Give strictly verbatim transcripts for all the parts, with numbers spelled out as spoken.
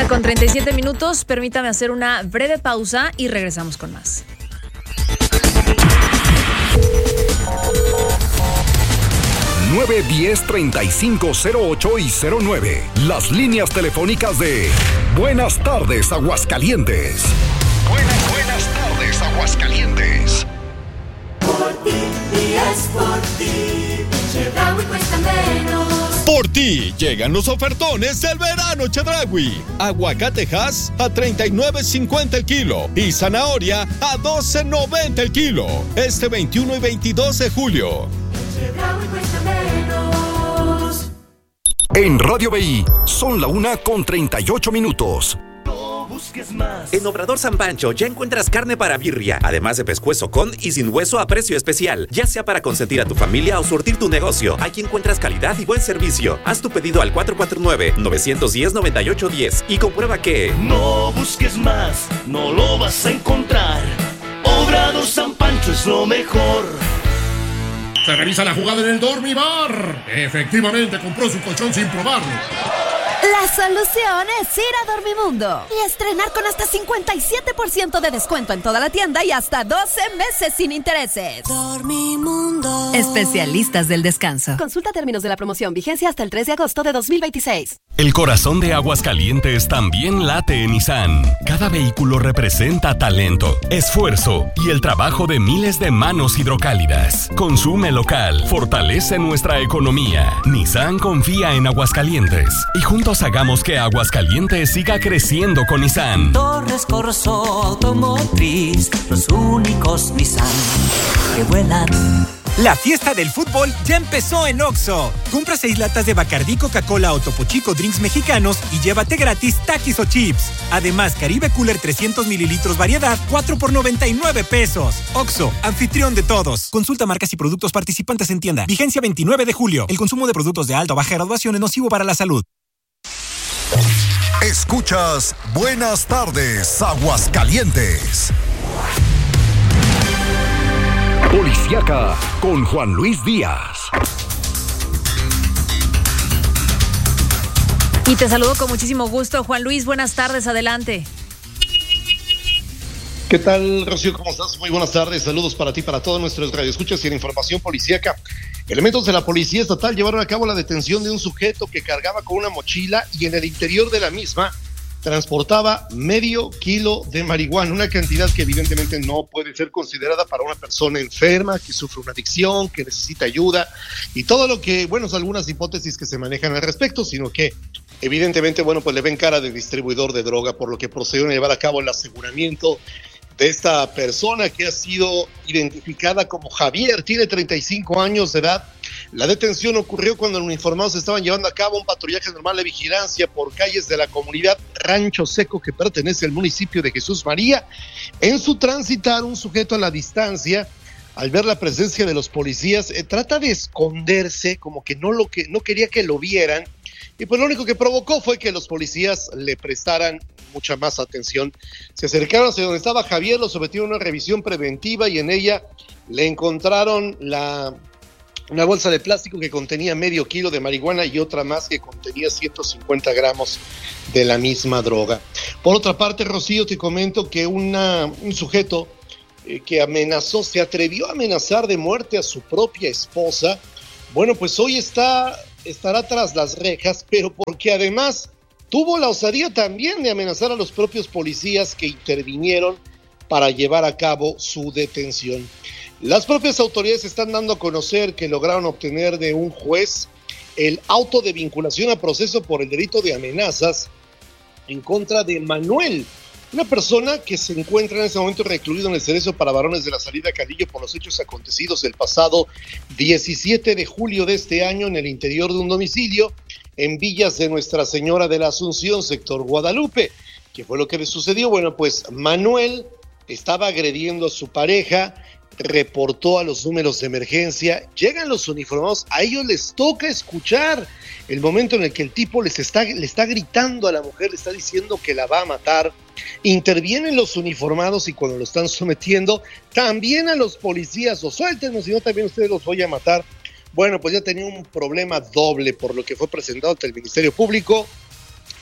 con treinta y siete minutos, permítame hacer una breve pausa y regresamos con más. nueve diez, treinta y cinco, cero ocho y cero nueve. Las líneas telefónicas de Buenas tardes, Aguascalientes. Buenas, buenas tardes, Aguascalientes. Por ti, y es por ti, Chedraui cuesta menos. Por ti llegan los ofertones del verano Chedraui. Aguacatejas a treinta y nueve cincuenta el kilo y zanahoria a doce noventa el kilo. Este veintiuno y veintidós de julio. Chedraui cuesta menos. En Radio B I son la una con treinta y ocho minutos. En Obrador San Pancho ya encuentras carne para birria, además de pescuezo con y sin hueso a precio especial, ya sea para consentir a tu familia o surtir tu negocio. Aquí encuentras calidad y buen servicio. Haz tu pedido al cuatro cuatro nueve, nueve uno cero, nueve ocho uno cero y comprueba que no busques más, no lo vas a encontrar. Obrador San Pancho es lo mejor. Se revisa la jugada en el Dormibar. Efectivamente, compró su colchón sin probarlo. La solución es ir a Dormimundo y estrenar con hasta cincuenta y siete por ciento de descuento en toda la tienda y hasta doce meses sin intereses. Dormimundo. Especialistas del descanso. Consulta términos de la promoción. Vigencia hasta el tres de agosto de dos mil veintiséis. El corazón de Aguascalientes también late en Nissan. Cada vehículo representa talento, esfuerzo y el trabajo de miles de manos hidrocálidas. Consume local, fortalece nuestra economía. Nissan confía en Aguascalientes y juntos hagamos que Aguascalientes siga creciendo con Nissan. Torres Corso Automotriz, los únicos Nissan que vuelan. La fiesta del fútbol ya empezó en Oxxo. Compra seis latas de Bacardí, Coca-Cola o Topo Chico Drinks mexicanos y llévate gratis Takis o Chips. Además, Caribe Cooler trescientos mililitros variedad, cuatro por noventa y nueve pesos. Oxxo, anfitrión de todos. Consulta marcas y productos participantes en tienda. Vigencia veintinueve de julio. El consumo de productos de alta o baja graduación es nocivo para la salud. Escuchas Buenas tardes, Aguascalientes. Policiaca con Juan Luis Díaz. Y te saludo con muchísimo gusto, Juan Luis. Buenas tardes, adelante. ¿Qué tal, Rocío? ¿Cómo estás? Muy buenas tardes. Saludos para ti, para todos nuestros radioescuchas y en información policíaca. Elementos de la Policía Estatal llevaron a cabo la detención de un sujeto que cargaba con una mochila y en el interior de la misma transportaba medio kilo de marihuana, una cantidad que evidentemente no puede ser considerada para una persona enferma, que sufre una adicción, que necesita ayuda y todo lo que, bueno, son algunas hipótesis que se manejan al respecto, sino que evidentemente, bueno, pues le ven cara de distribuidor de droga, por lo que procedieron a llevar a cabo el aseguramiento de esta persona que ha sido identificada como Javier, tiene treinta y cinco años de edad. La detención ocurrió cuando los uniformados estaban llevando a cabo un patrullaje normal de vigilancia por calles de la comunidad Rancho Seco, que pertenece al municipio de Jesús María. En su transitar, un sujeto a la distancia, al ver la presencia de los policías, eh, trata de esconderse, como que no, lo que no quería que lo vieran, y pues lo único que provocó fue que los policías le prestaran mucha más atención. Se acercaron hacia donde estaba Javier, lo sometieron a una revisión preventiva y en ella le encontraron la, una bolsa de plástico que contenía medio kilo de marihuana y otra más que contenía ciento cincuenta gramos de la misma droga. Por otra parte, Rocío, te comento que una, un sujeto eh, que amenazó, se atrevió a amenazar de muerte a su propia esposa. Bueno, pues hoy está, estará tras las rejas, pero porque además tuvo la osadía también de amenazar a los propios policías que intervinieron para llevar a cabo su detención. Las propias autoridades están dando a conocer que lograron obtener de un juez el auto de vinculación a proceso por el delito de amenazas en contra de Manuel, una persona que se encuentra en ese momento recluido en el Cerezo para Varones de la Salida Cadillo por los hechos acontecidos el pasado diecisiete de julio de este año en el interior de un domicilio en Villas de Nuestra Señora de la Asunción, sector Guadalupe. ¿Qué fue lo que le sucedió? Bueno, pues Manuel estaba agrediendo a su pareja, reportó a los números de emergencia, llegan los uniformados, a ellos les toca escuchar el momento en el que el tipo les está, le está gritando a la mujer, le está diciendo que la va a matar. Intervienen los uniformados y cuando lo están sometiendo, también a los policías, o suéltenos, si no también ustedes los voy a matar. Bueno, pues ya tenía un problema doble, por lo que fue presentado ante el Ministerio Público.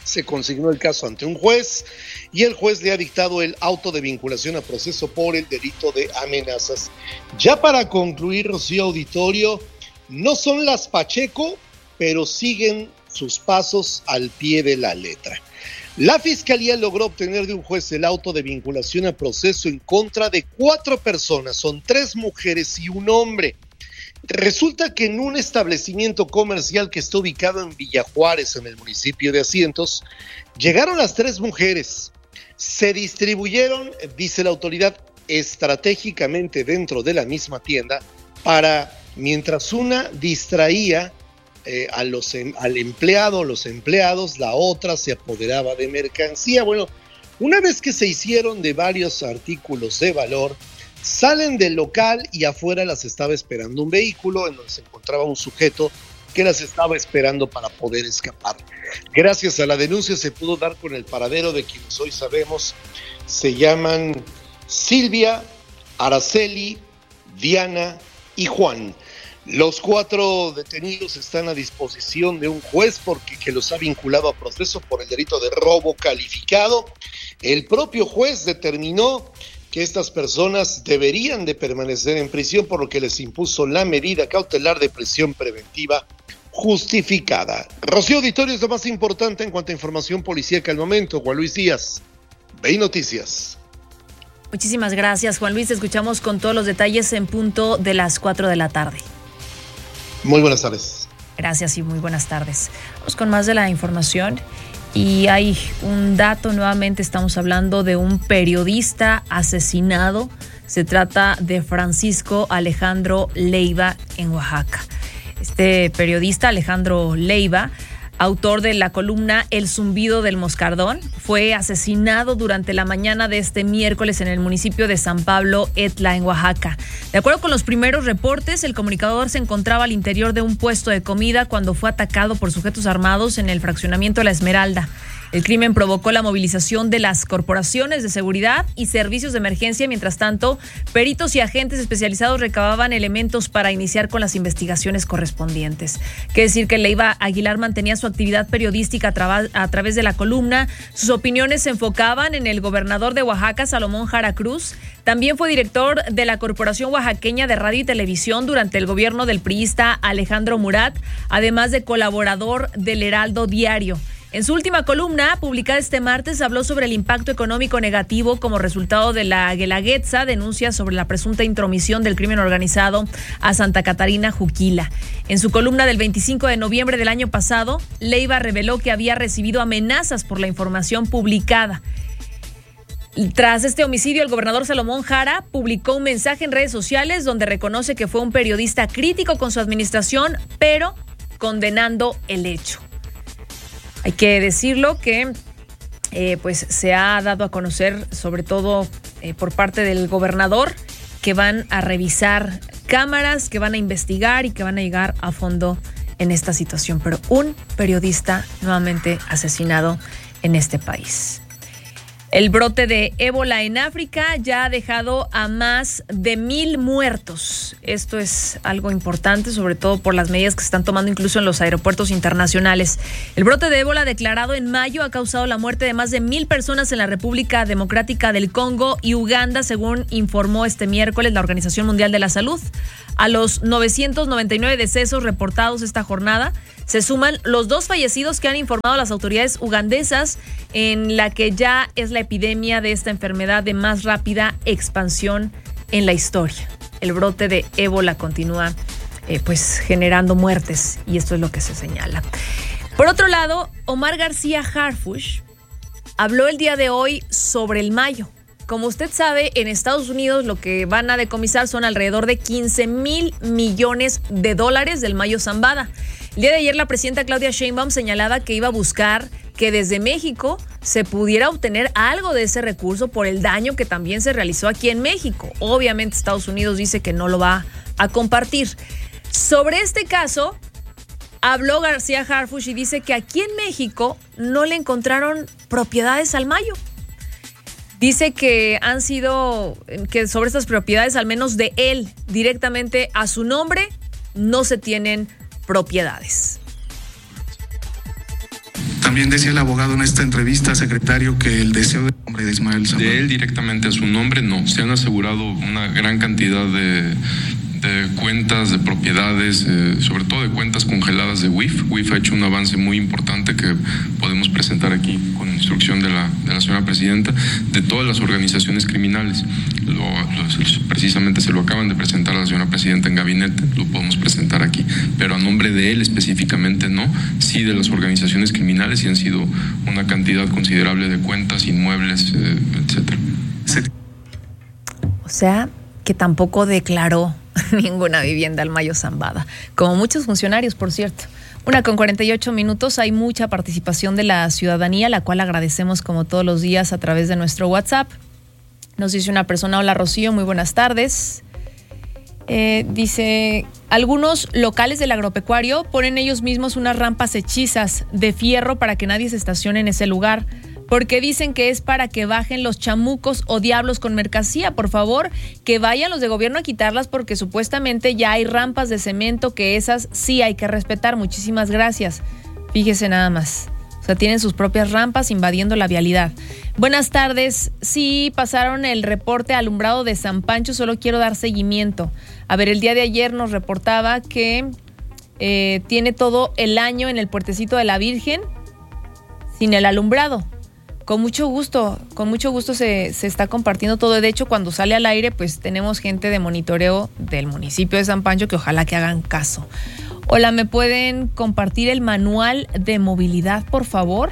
Se consignó el caso ante un juez y el juez le ha dictado el auto de vinculación a proceso por el delito de amenazas. Ya para concluir, Rocío Auditorio, no son las Pacheco, pero siguen sus pasos al pie de la letra. La Fiscalía logró obtener de un juez el auto de vinculación a proceso en contra de cuatro personas, son tres mujeres y un hombre. Resulta que en un establecimiento comercial que está ubicado en Villa Juárez, en el municipio de Asientos, llegaron las tres mujeres. Se distribuyeron, dice la autoridad, estratégicamente dentro de la misma tienda para, mientras una distraía eh, a los, al empleado, los empleados, la otra se apoderaba de mercancía. Bueno, una vez que se hicieron de varios artículos de valor, salen del local y afuera las estaba esperando un vehículo en donde se encontraba un sujeto que las estaba esperando para poder escapar. Gracias a la denuncia se pudo dar con el paradero de quienes hoy sabemos se llaman Silvia, Araceli, Diana y Juan. Los cuatro detenidos están a disposición de un juez porque que los ha vinculado a proceso por el delito de robo calificado. El propio juez determinó que estas personas deberían de permanecer en prisión, por lo que les impuso la medida cautelar de prisión preventiva justificada. Rocío Auditorio, es lo más importante en cuanto a información policíaca al momento. Juan Luis Díaz, V I Noticias. Muchísimas gracias, Juan Luis. Te escuchamos con todos los detalles en punto de las cuatro de la tarde. Muy buenas tardes. Gracias y muy buenas tardes. Vamos con más de la información. Y hay un dato, nuevamente estamos hablando de un periodista asesinado. Se trata de Francisco Alejandro Leiva en Oaxaca. Este periodista, Alejandro Leiva, autor de la columna El zumbido del moscardón, fue asesinado durante la mañana de este miércoles en el municipio de San Pablo Etla, en Oaxaca. De acuerdo con los primeros reportes, el comunicador se encontraba al interior de un puesto de comida cuando fue atacado por sujetos armados en el fraccionamiento La Esmeralda. El crimen provocó la movilización de las corporaciones de seguridad y servicios de emergencia. Mientras tanto, peritos y agentes especializados recababan elementos para iniciar con las investigaciones correspondientes. Quiere decir que Leiva Aguilar mantenía su actividad periodística a, tra- a través de la columna. Sus opiniones se enfocaban en el gobernador de Oaxaca, Salomón Jara Cruz. También fue director de la Corporación Oaxaqueña de Radio y Televisión durante el gobierno del priista Alejandro Murat, además de colaborador del Heraldo Diario. En su última columna, publicada este martes, habló sobre el impacto económico negativo como resultado de la Guelaguetza, denuncia sobre la presunta intromisión del crimen organizado a Santa Catarina Juquila. En su columna del veinticinco de noviembre del año pasado, Leiva reveló que había recibido amenazas por la información publicada. Tras este homicidio, el gobernador Salomón Jara publicó un mensaje en redes sociales donde reconoce que fue un periodista crítico con su administración, pero condenando el hecho. Hay que decirlo que eh, pues se ha dado a conocer, sobre todo eh, por parte del gobernador, que van a revisar cámaras, que van a investigar y que van a llegar a fondo en esta situación. Pero un periodista nuevamente asesinado en este país. El brote de ébola en África ya ha dejado a más de mil muertos. Esto es algo importante, sobre todo por las medidas que se están tomando incluso en los aeropuertos internacionales. El brote de ébola declarado en mayo ha causado la muerte de más de mil personas en la República Democrática del Congo y Uganda, según informó este miércoles la Organización Mundial de la Salud. A los novecientos noventa y nueve decesos reportados esta jornada se suman los dos fallecidos que han informado las autoridades ugandesas, en la que ya es la epidemia de esta enfermedad de más rápida expansión en la historia. El brote de ébola continúa eh, pues generando muertes y esto es lo que se señala. Por otro lado, Omar García Harfuch habló el día de hoy sobre el mayo. Como usted sabe, en Estados Unidos lo que van a decomisar son alrededor de quince mil millones de dólares del Mayo Zambada. El día de ayer la presidenta Claudia Sheinbaum señalaba que iba a buscar que desde México se pudiera obtener algo de ese recurso por el daño que también se realizó aquí en México. Obviamente Estados Unidos dice que no lo va a compartir. Sobre este caso, habló García Harfuch y dice que aquí en México no le encontraron propiedades al Mayo. Dice que han sido, que sobre estas propiedades, al menos de él, directamente a su nombre, no se tienen propiedades. También decía el abogado en esta entrevista, secretario, que el deseo de nombre de Ismael Zambrano. De él directamente a su nombre, no. Se han asegurado una gran cantidad de, de cuentas, de propiedades, eh, sobre todo de cuentas congeladas de W I F. W I F ha hecho un avance muy importante que podemos presentar aquí con instrucción de la, de la señora presidenta, de todas las organizaciones criminales. Lo, lo, precisamente se lo acaban de presentar a la señora presidenta en gabinete, lo podemos presentar aquí, pero a nombre de él específicamente no, sí de las organizaciones criminales, y han sido una cantidad considerable de cuentas, inmuebles, eh, etcétera. O sea, que tampoco declaró ninguna vivienda al Mayo Zambada, como muchos funcionarios, por cierto. Una con cuarenta y ocho minutos, hay mucha participación de la ciudadanía, la cual agradecemos como todos los días a través de nuestro WhatsApp. Nos dice una persona: hola Rocío, muy buenas tardes. Eh, dice, algunos locales del agropecuario ponen ellos mismos unas rampas hechizas de fierro para que nadie se estacione en ese lugar, porque dicen que es para que bajen los chamucos o diablos con mercancía. Por favor, que vayan los de gobierno a quitarlas, porque supuestamente ya hay rampas de cemento que esas sí hay que respetar. Muchísimas gracias. Fíjese nada más. O sea, tienen sus propias rampas invadiendo la vialidad. Buenas tardes. Sí, pasaron el reporte alumbrado de San Pancho, solo quiero dar seguimiento. A ver, el día de ayer nos reportaba que eh, tiene todo el año en el puertecito de la Virgen sin el alumbrado. Con mucho gusto, con mucho gusto se, se está compartiendo todo. De hecho, cuando sale al aire, pues tenemos gente de monitoreo del municipio de San Pancho que ojalá que hagan caso. Hola, ¿me pueden compartir el manual de movilidad, por favor?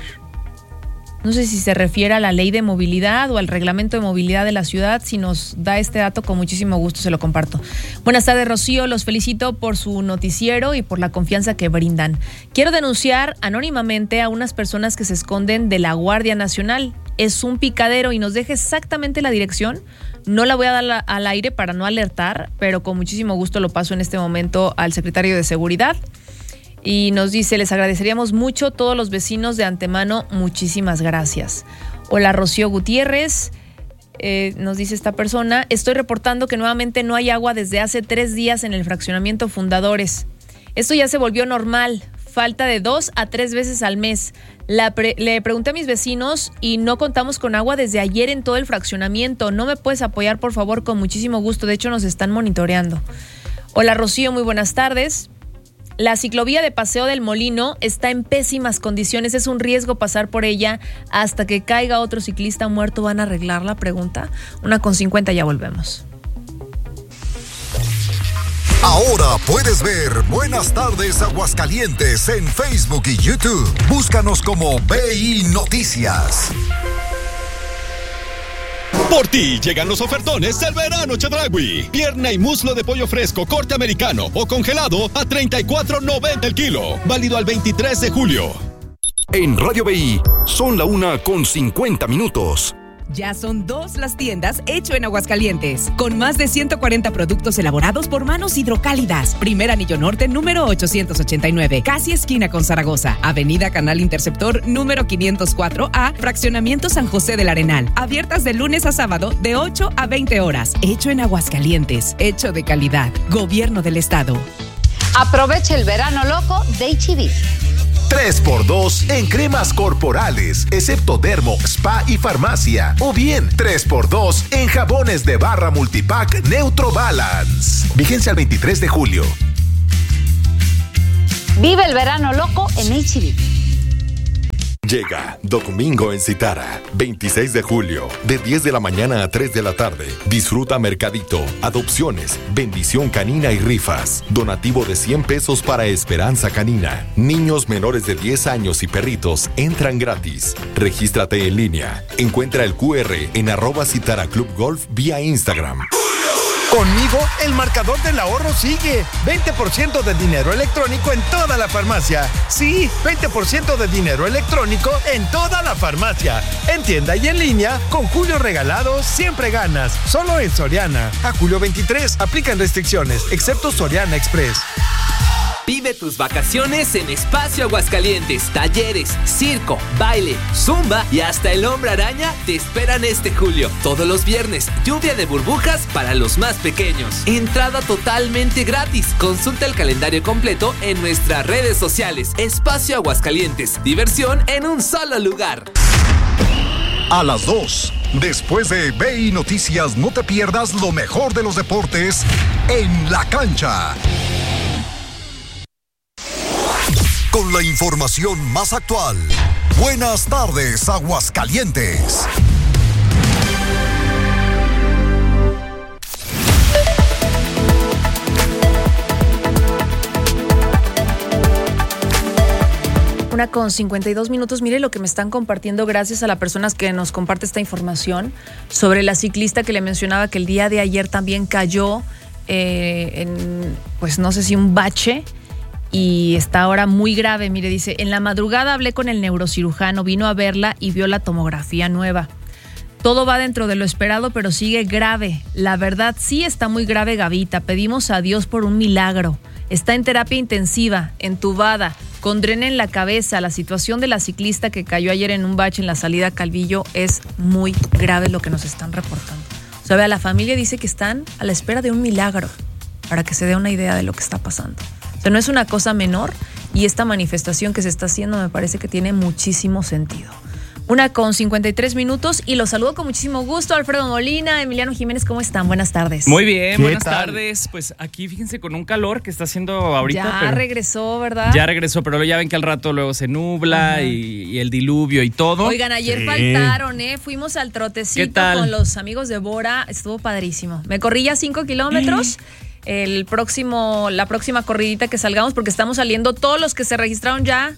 No sé si se refiere a la ley de movilidad o al reglamento de movilidad de la ciudad. Si nos da este dato, con muchísimo gusto se lo comparto. Buenas tardes, Rocío. Los felicito por su noticiero y por la confianza que brindan. Quiero denunciar anónimamente a unas personas que se esconden de la Guardia Nacional. Es un picadero y nos deja exactamente la dirección. No la voy a dar al aire para no alertar, pero con muchísimo gusto lo paso en este momento al secretario de Seguridad. Y nos dice, les agradeceríamos mucho todos los vecinos de antemano, muchísimas gracias. Hola, Rocío Gutiérrez, eh, nos dice esta persona, estoy reportando que nuevamente no hay agua desde hace tres días en el fraccionamiento Fundadores. Esto ya se volvió normal, falta de dos a tres veces al mes. La pre- le pregunté a mis vecinos y no contamos con agua desde ayer en todo el fraccionamiento. ¿No me puedes apoyar, por favor? Con muchísimo gusto, de hecho nos están monitoreando. Hola, Rocío, muy buenas tardes. La ciclovía de Paseo del Molino está en pésimas condiciones. Es un riesgo pasar por ella hasta que caiga otro ciclista muerto. ¿Van a arreglar la pregunta? Una con cincuenta, ya volvemos. Ahora puedes ver Buenas Tardes Aguascalientes en Facebook y YouTube. Búscanos como B I Noticias. Por ti llegan los ofertones del verano Chedraui. Pierna y muslo de pollo fresco, corte americano o congelado a treinta y cuatro noventa el kilo. Válido al veintitrés de julio. En Radio B I son la una con cincuenta minutos. Ya son dos las tiendas Hecho en Aguascalientes, con más de ciento cuarenta productos elaborados por manos hidrocálidas. Primer Anillo Norte, número ochocientos ochenta y nueve, casi esquina con Zaragoza. Avenida Canal Interceptor, número quinientos cuatro A, Fraccionamiento San José del Arenal. Abiertas de lunes a sábado, de ocho a veinte horas. Hecho en Aguascalientes, hecho de calidad. Gobierno del Estado. Aproveche el verano loco de H E B. tres por dos en cremas corporales, excepto dermo, spa y farmacia. O bien tres por dos en jabones de barra multipack Neutro Balance. Vigencia al veintitrés de julio. Vive el verano loco en H E B. Llega Domingo en Citara, veintiséis de julio, de diez de la mañana a tres de la tarde. Disfruta mercadito, adopciones, bendición canina y rifas. Donativo de cien pesos para Esperanza Canina. Niños menores de diez años y perritos entran gratis. Regístrate en línea. Encuentra el cu erre en arroba Citara Club Golf vía Instagram. Conmigo, el marcador del ahorro sigue. veinte por ciento de dinero electrónico en toda la farmacia. Sí, veinte por ciento de dinero electrónico en toda la farmacia. En tienda y en línea, con Julio Regalado siempre ganas. Solo en Soriana. A julio veintitrés, aplican restricciones, excepto Soriana Express. Vive tus vacaciones en Espacio Aguascalientes. Talleres, circo, baile, zumba y hasta el Hombre Araña te esperan este julio. Todos los viernes, lluvia de burbujas para los más pequeños. Entrada totalmente gratis. Consulta el calendario completo en nuestras redes sociales. Espacio Aguascalientes. Diversión en un solo lugar. A las dos, después de B I Noticias, no te pierdas lo mejor de los deportes en la cancha. Con la información más actual. Buenas tardes, Aguascalientes. Una con cincuenta y dos minutos. Mire lo que me están compartiendo gracias a las personas que nos comparte esta información sobre la ciclista que le mencionaba que el día de ayer también cayó eh, en, pues no sé si un bache y está ahora muy grave. Mire, dice, en la madrugada hablé con el neurocirujano, vino a verla y vio la tomografía nueva. Todo va dentro de lo esperado, pero sigue grave. La verdad, sí está muy grave, Gavita. Pedimos a Dios por un milagro. Está en terapia intensiva, entubada, con drena en la cabeza. La situación de la ciclista que cayó ayer en un bache en la salida a Calvillo es muy grave, lo que nos están reportando. O sea, vea, la familia dice que están a la espera de un milagro para que se dé una idea de lo que está pasando. O sea, no es una cosa menor y esta manifestación que se está haciendo me parece que tiene muchísimo sentido. Una con cincuenta y tres minutos y los saludo con muchísimo gusto. Alfredo Molina, Emiliano Jiménez, ¿cómo están? Buenas tardes. Muy bien, buenas tal? tardes. Pues aquí fíjense con un calor que está haciendo ahorita. Ya pero regresó, ¿verdad? Ya regresó, pero ya ven que al rato luego se nubla y, y el diluvio y todo. Oigan, ayer sí. faltaron, ¿eh? Fuimos al ¿Qué trotecito tal? con los amigos de Bora. Estuvo padrísimo. Me corrí ya cinco kilómetros. El próximo, la próxima corridita que salgamos, porque estamos saliendo todos los que se registraron ya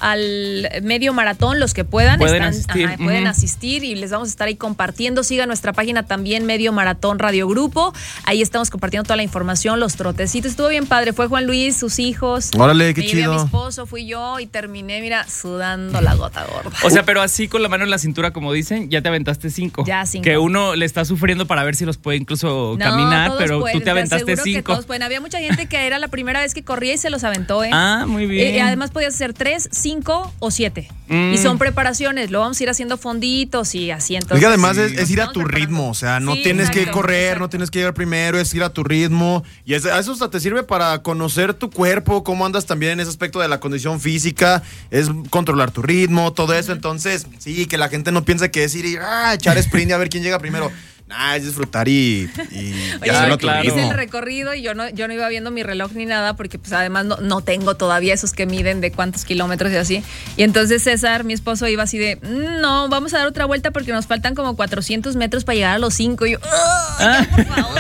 al medio maratón, los que puedan, pueden, están, asistir. Ajá, pueden Uh-huh. asistir y les vamos a estar ahí compartiendo. Siga nuestra página también, Medio Maratón Radio Grupo. Ahí estamos compartiendo toda la información, los trotecitos. Estuvo bien padre. Fue Juan Luis, sus hijos. Órale, qué Me llevé chido. a mi esposo, fui yo y terminé, mira, sudando la gota gorda. O sea, pero así con la mano en la cintura, como dicen, ya te aventaste cinco. Ya cinco. Que uno le está sufriendo para ver si los puede incluso No, caminar, todos pero pueden, tú te aventaste aseguro que cinco. todos pueden. Había mucha gente que era la primera vez que corría y se los aventó, ¿eh? Ah, muy bien. Y además podías hacer tres, cinco o siete. Mm. Y son preparaciones, lo vamos a ir haciendo fonditos y así. Entonces, Es que además es, sí, es ir a nos tu vamos ritmo, o sea, no Sí, tienes que exacto, correr, exacto. no tienes que llegar primero, es ir a tu ritmo. Y es- eso hasta te sirve para conocer tu cuerpo, cómo andas también en ese aspecto de la condición física, es controlar tu ritmo, todo eso. Entonces, sí, que la gente no piense que es ir y ah, echar sprint y a ver quién llega primero. Nah, es disfrutar y, y Oye, hacerlo a tu hice ritmo. el recorrido y yo no, yo no iba viendo mi reloj ni nada porque pues además no, no tengo todavía esos que miden de cuántos kilómetros y así. Y entonces César, mi esposo, iba así de, "Mm, no, vamos a dar otra vuelta porque nos faltan como cuatrocientos metros para llegar a los cinco". Y yo, "Ah, ya, por favor".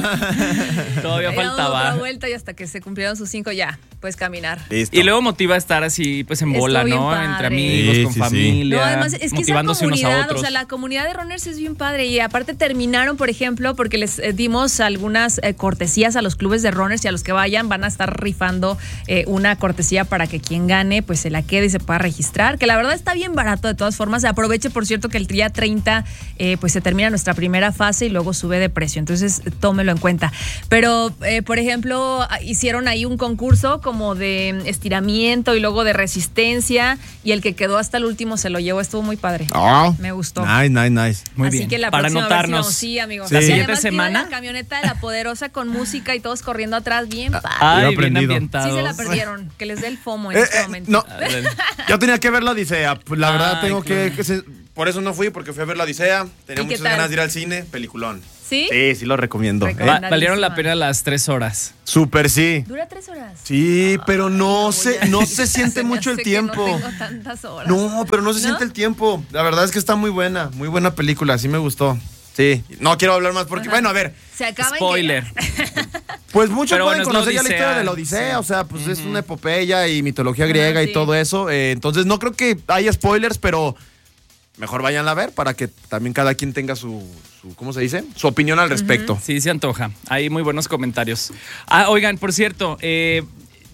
Todavía Ahí damos faltaba. otra vuelta y hasta que se cumplieron sus cinco ya, pues caminar. Y luego motiva a estar así, pues en Estuvo bola, bien ¿no? padre. Entre amigos, Sí, con sí, sí. familia. No, además es que esa motivándose unos a comunidad, otros. o sea, la comunidad de runners es bien padre y aparte terminaron, por ejemplo, porque les eh, dimos algunas eh, cortesías a los clubes de runners y a los que vayan van a estar rifando eh, una cortesía para que quien gane pues se la quede y se pueda registrar, que la verdad está bien barato de todas formas. Aproveche, por cierto, que el día treinta eh, pues se termina nuestra primera fase y luego sube de precio, entonces tómelo en cuenta. Pero, eh, por ejemplo, hicieron ahí un concurso como de estiramiento y luego de resistencia y el que quedó hasta el último se lo llevó, estuvo muy padre. Ah, Me gustó. Nice, nice, nice. Muy Así bien. que la Para próxima vez sí anotarnos. vamos. Sí, amigos. Sí. Y La siguiente además tiene semana. la camioneta de la Poderosa con música y todos corriendo atrás, bien padre. Ay, Iba bien prendido. ambientados. Sí se la perdieron, que les dé el FOMO en Eh, este eh, momento. no, yo tenía que ver la Odisea. Pues la verdad Ay, tengo claro. que, que se- por eso no fui, porque fui a ver la Odisea. Tenía ¿Y qué muchas tal? ganas de ir al cine, peliculón. ¿Sí? Sí, sí lo recomiendo. Va- Recomendadísima. valieron la pena las tres horas. Súper sí. Dura tres horas. Sí, pero no voy se, a no ir. se siente me mucho el hace que tiempo. No tengo tantas horas. No, pero no se ¿No? siente el tiempo. La verdad es que está muy buena, muy buena película, sí me gustó. Sí, no quiero hablar más porque, bueno, a ver, Se acaba en Spoiler. pues muchos Pero pueden bueno, es la conocer ya la Odisea, historia de la Odisea, sí. o sea, pues es una epopeya y mitología griega sí. y todo eso. eh, entonces no creo que haya spoilers, pero mejor vayan a ver para que también cada quien tenga su, su ¿cómo se dice? Su opinión al respecto. Sí, se antoja. Hay muy buenos comentarios. Ah, oigan, por cierto, eh,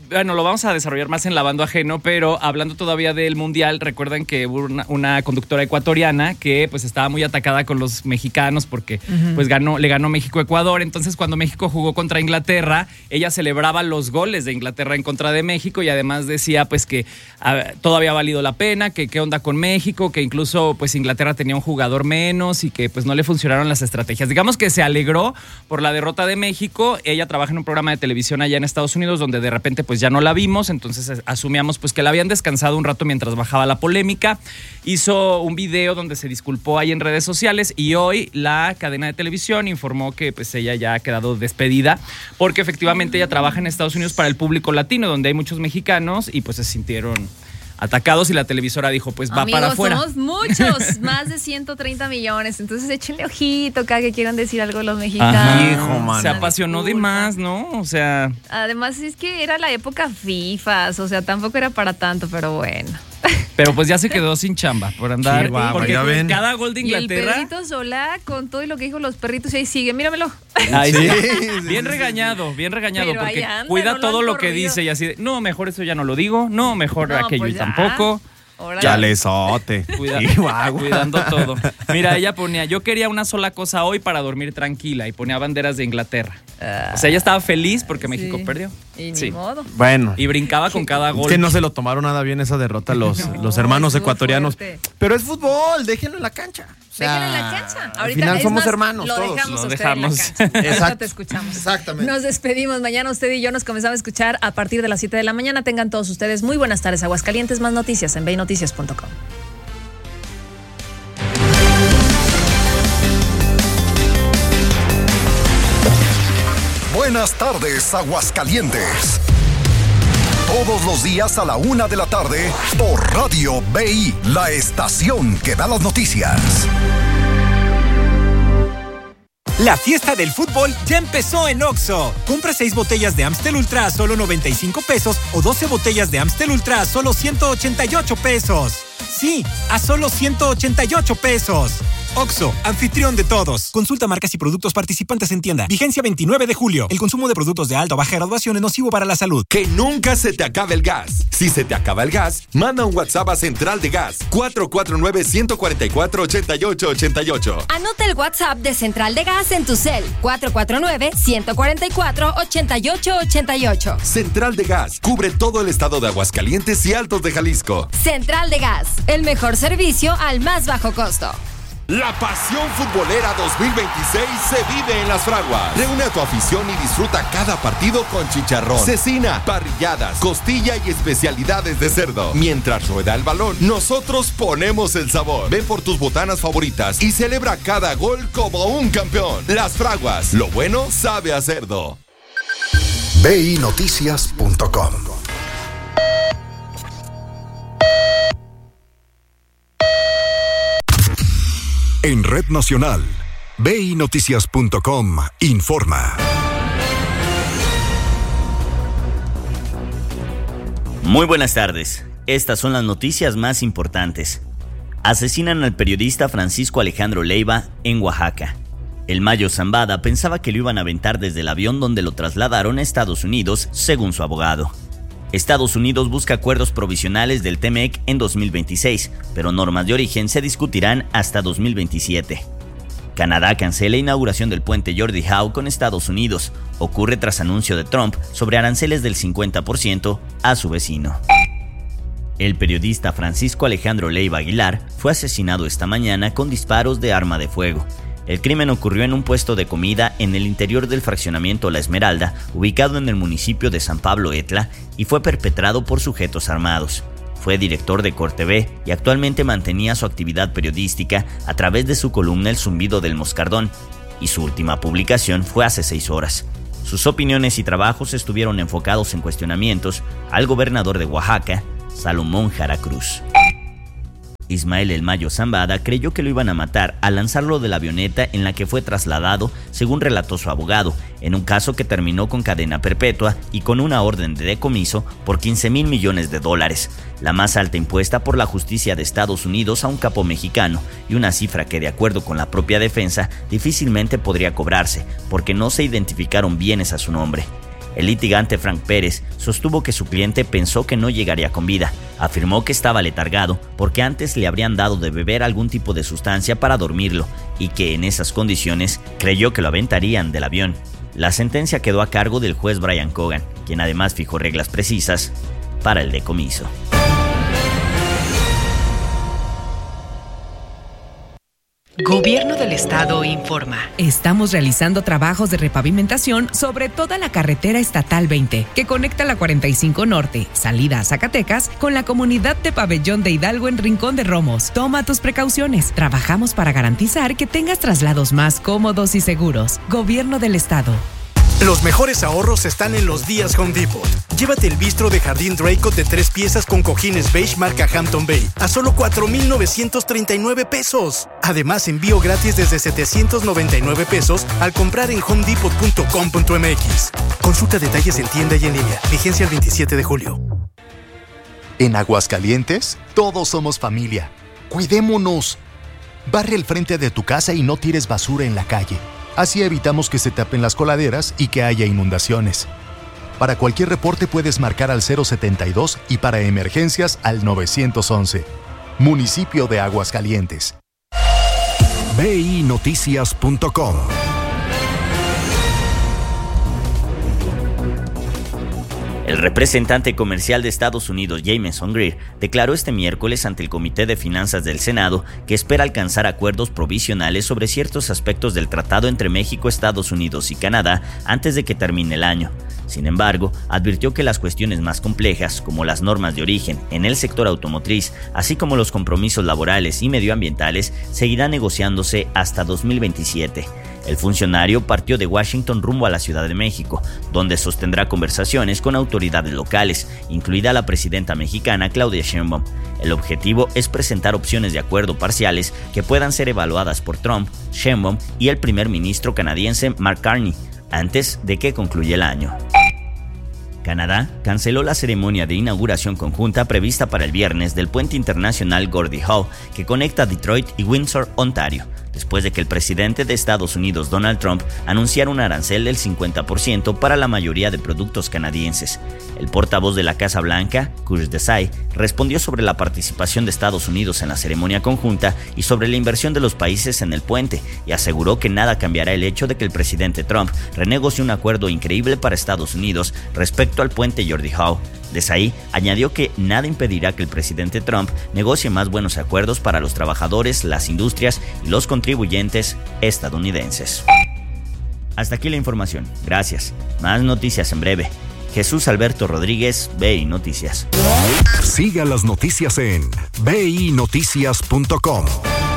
bueno, lo vamos a desarrollar más en Lavando Ajeno, pero hablando todavía del Mundial, recuerdan que hubo una, una conductora ecuatoriana que pues estaba muy atacada con los mexicanos porque uh-huh. pues ganó, le ganó México a Ecuador. Entonces, cuando México jugó contra Inglaterra, ella celebraba los goles de Inglaterra en contra de México y además decía pues que a, todo había valido la pena, que qué onda con México, que incluso pues Inglaterra tenía un jugador menos y que pues no le funcionaron las estrategias. Digamos que se alegró por la derrota de México. Ella trabaja en un programa de televisión allá en Estados Unidos donde de repente pues ya no la vimos, entonces asumíamos pues que la habían descansado un rato mientras bajaba la polémica. Hizo un video donde se disculpó ahí en redes sociales y hoy la cadena de televisión informó que pues ella ya ha quedado despedida porque efectivamente ella trabaja en Estados Unidos para el público latino donde hay muchos mexicanos y pues se sintieron atacados y la televisora dijo pues va Amigos, para afuera. Somos muchos, más de ciento treinta millones, entonces échenle ojito cada que quieran decir algo de los mexicanos. Ajá, hijo, man. Se apasionó de más, ¿no? O sea... Además es que era la época FIFAs, o sea, tampoco era para tanto, pero bueno. Pero pues ya se quedó sin chamba por andar. Sí, guau, porque ya ven. Cada gol de Inglaterra. Y el perrito Solá con todo y lo que dijo los perritos y ahí sigue, míramelo. Ay, sí. Sí, bien sí, regañado, bien regañado Pero porque anda, cuida no lo todo han lo que corrido. dice y así de, no, mejor eso ya no lo digo, no, mejor No, aquello pues y ya. tampoco. Órale. Chalezote. Cuida- Sí, guau. cuidando todo. Mira, ella ponía, yo quería una sola cosa hoy para dormir tranquila y ponía banderas de Inglaterra. O sea, ella estaba feliz porque México Sí. perdió. Y ni Sí. modo. Bueno. Y brincaba con cada Es gol. que no se lo tomaron nada bien esa derrota los, No, los hermanos estuvo ecuatorianos. fuerte. Pero es fútbol, déjenlo en la cancha. O sea, Déjenlo en la cancha. Ahorita, al final es somos más, hermanos lo todos. dejamos Lo a usted dejamos. en la cancha. Ahorita Exacto. te escuchamos. Exactamente. Nos despedimos. Mañana usted y yo nos comenzamos a escuchar a partir de las siete de la mañana. Tengan todos ustedes muy buenas tardes. Aguascalientes, más noticias en veinoticias punto com. Buenas tardes, Aguascalientes. Todos los días a la una de la tarde por Radio B I, la estación que da las noticias. La fiesta del fútbol ya empezó en Oxxo. Compra seis botellas de Amstel Ultra a solo noventa y cinco pesos o doce botellas de Amstel Ultra a solo ciento ochenta y ocho pesos. Sí, a solo ciento ochenta y ocho pesos. Oxxo, anfitrión de todos. Consulta marcas y productos participantes en tienda. Vigencia veintinueve de julio. El consumo de productos de alta o baja graduación es nocivo para la salud. Que nunca se te acabe el gas. Si se te acaba el gas, manda un WhatsApp a Central de Gas cuatro cuatro nueve, uno cuatro cuatro, ocho ocho ocho ocho. Anota el WhatsApp de Central de Gas en tu cel. cuatro cuatro nueve, uno cuatro cuatro, ocho ocho ocho ocho. Central de Gas cubre todo el estado de Aguascalientes y Altos de Jalisco. Central de Gas, el mejor servicio al más bajo costo. La pasión futbolera dos mil veintiséis se vive en Las Fraguas. Reúne a tu afición y disfruta cada partido con chicharrón, cecina, parrilladas, costilla y especialidades de cerdo. Mientras rueda el balón, nosotros ponemos el sabor. Ven por tus botanas favoritas y celebra cada gol como un campeón. Las Fraguas, lo bueno sabe a cerdo. B I noticias punto com. En Red Nacional, B I noticias punto com informa. Muy buenas tardes. Estas son las noticias más importantes. Asesinan al periodista Francisco Alejandro Leiva en Oaxaca. El Mayo Zambada pensaba que lo iban a aventar desde el avión donde lo trasladaron a Estados Unidos, según su abogado. Estados Unidos busca acuerdos provisionales del T M E C en dos mil veintiséis, pero normas de origen se discutirán hasta dos mil veintisiete. Canadá cancela inauguración del puente Gordie Howe con Estados Unidos. Ocurre tras anuncio de Trump sobre aranceles del cincuenta por ciento a su vecino. El periodista Francisco Alejandro Leiva Aguilar fue asesinado esta mañana con disparos de arma de fuego. El crimen ocurrió en un puesto de comida en el interior del fraccionamiento La Esmeralda, ubicado en el municipio de San Pablo Etla, y fue perpetrado por sujetos armados. Fue director de Corte B y actualmente mantenía su actividad periodística a través de su columna El Zumbido del Moscardón, y su última publicación fue hace seis horas. Sus opiniones y trabajos estuvieron enfocados en cuestionamientos al gobernador de Oaxaca, Salomón Jara Cruz. Ismael El Mayo Zambada creyó que lo iban a matar al lanzarlo de la avioneta en la que fue trasladado, según relató su abogado, en un caso que terminó con cadena perpetua y con una orden de decomiso por quince mil millones de dólares, la más alta impuesta por la justicia de Estados Unidos a un capo mexicano, y una cifra que, de acuerdo con la propia defensa, difícilmente podría cobrarse, porque no se identificaron bienes a su nombre. El litigante Frank Pérez sostuvo que su cliente pensó que no llegaría con vida. Afirmó que estaba letargado porque antes le habrían dado de beber algún tipo de sustancia para dormirlo y que en esas condiciones creyó que lo aventarían del avión. La sentencia quedó a cargo del juez Brian Cogan, quien además fijó reglas precisas para el decomiso. Gobierno del Estado informa. Estamos realizando trabajos de repavimentación sobre toda la carretera estatal veinte, que conecta la cuarenta y cinco Norte, salida a Zacatecas, con la comunidad de Pabellón de Hidalgo en Rincón de Romos. Toma tus precauciones. Trabajamos para garantizar que tengas traslados más cómodos y seguros. Gobierno del Estado. Los mejores ahorros están en los días Home Depot. Llévate el bistro de jardín Draycott de tres piezas con cojines beige marca Hampton Bay a solo cuatro mil novecientos treinta y nueve pesos. Además, envío gratis desde setecientos noventa y nueve pesos al comprar en home depot punto com punto m x. Consulta detalles en tienda y en línea. Vigencia el veintisiete de julio. En Aguascalientes, todos somos familia. Cuidémonos. Barre el frente de tu casa y no tires basura en la calle. Así evitamos que se tapen las coladeras y que haya inundaciones. Para cualquier reporte puedes marcar al cero setenta y dos y para emergencias al nueve once. Municipio de Aguascalientes. B I Noticias punto com. El representante comercial de Estados Unidos, Jamieson Greer, declaró este miércoles ante el Comité de Finanzas del Senado que espera alcanzar acuerdos provisionales sobre ciertos aspectos del tratado entre México, Estados Unidos y Canadá antes de que termine el año. Sin embargo, advirtió que las cuestiones más complejas, como las normas de origen en el sector automotriz, así como los compromisos laborales y medioambientales, seguirán negociándose hasta dos mil veintisiete. El funcionario partió de Washington rumbo a la Ciudad de México, donde sostendrá conversaciones con autoridades locales, incluida la presidenta mexicana Claudia Sheinbaum. El objetivo es presentar opciones de acuerdo parciales que puedan ser evaluadas por Trump, Sheinbaum y el primer ministro canadiense Mark Carney, antes de que concluya el año. Canadá canceló la ceremonia de inauguración conjunta prevista para el viernes del puente internacional Gordie Howe, que conecta Detroit y Windsor, Ontario, después de que el presidente de Estados Unidos, Donald Trump, anunciara un arancel del cincuenta por ciento para la mayoría de productos canadienses. El portavoz de la Casa Blanca, Kush Desai, respondió sobre la participación de Estados Unidos en la ceremonia conjunta y sobre la inversión de los países en el puente, y aseguró que nada cambiará el hecho de que el presidente Trump renegocie un acuerdo increíble para Estados Unidos respecto al puente Gordie Howe. Desai añadió que nada impedirá que el presidente Trump negocie más buenos acuerdos para los trabajadores, las industrias y los contribuyentes estadounidenses. Hasta aquí la información. Gracias. Más noticias en breve. Jesús Alberto Rodríguez, B I Noticias. Siga las noticias en B I Noticias punto com.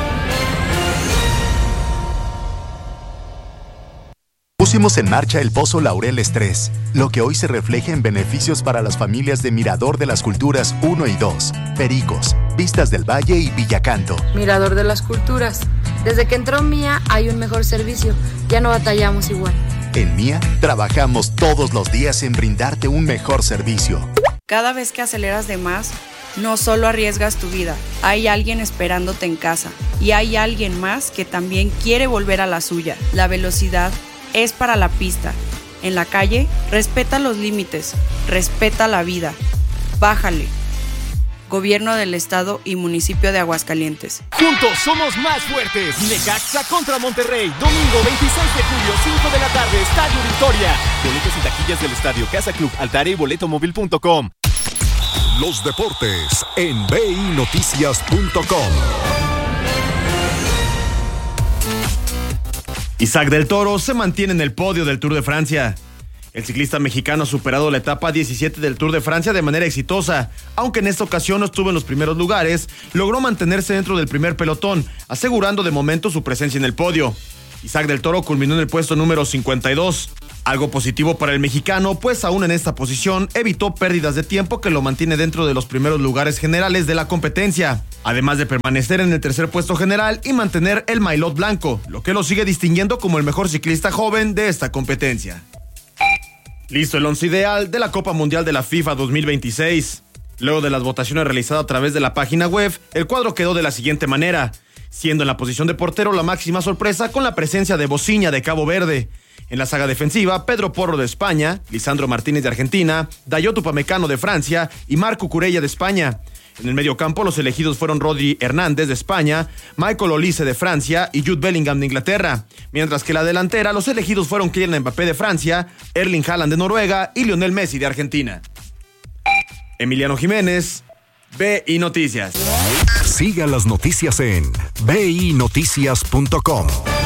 Pusimos en marcha el Pozo Laureles tres, lo que hoy se refleja en beneficios para las familias de Mirador de las Culturas uno y dos, Pericos, Vistas del Valle y Villacanto. Mirador de las Culturas. Desde que entró Mía hay un mejor servicio. Ya no batallamos igual. En Mía trabajamos todos los días en brindarte un mejor servicio. Cada vez que aceleras de más, no solo arriesgas tu vida, hay alguien esperándote en casa y hay alguien más que también quiere volver a la suya. La velocidad es para la pista. En la calle, respeta los límites, respeta la vida. Bájale. Gobierno del Estado y Municipio de Aguascalientes. Juntos somos más fuertes. Necaxa contra Monterrey. Domingo veintiséis de julio, cinco de la tarde, Estadio Victoria. Boletos y taquillas del Estadio Casa Club, Altaria y boleto móvil punto com. Los deportes en B I Noticias punto com. Isaac del Toro se mantiene en el podio del Tour de Francia. El ciclista mexicano ha superado la etapa diecisiete del Tour de Francia de manera exitosa. Aunque en esta ocasión no estuvo en los primeros lugares, logró mantenerse dentro del primer pelotón, asegurando de momento su presencia en el podio. Isaac del Toro culminó en el puesto número cincuenta y dos. Algo positivo para el mexicano, pues aún en esta posición evitó pérdidas de tiempo que lo mantiene dentro de los primeros lugares generales de la competencia, además de permanecer en el tercer puesto general y mantener el maillot blanco, lo que lo sigue distinguiendo como el mejor ciclista joven de esta competencia. Listo el once ideal de la Copa Mundial de la FIFA dos mil veintiséis. Luego de las votaciones realizadas a través de la página web, el cuadro quedó de la siguiente manera, siendo en la posición de portero la máxima sorpresa con la presencia de Bociña de Cabo Verde. En la saga defensiva, Pedro Porro de España, Lisandro Martínez de Argentina, Dayot Upamecano de Francia y Marco Cucurella de España. En el mediocampo, los elegidos fueron Rodri Hernández de España, Michael Olise de Francia y Jude Bellingham de Inglaterra. Mientras que la delantera, los elegidos fueron Kylian Mbappé de Francia, Erling Haaland de Noruega y Lionel Messi de Argentina. Emiliano Jiménez, B I Noticias. Siga las noticias en b i noticias punto com.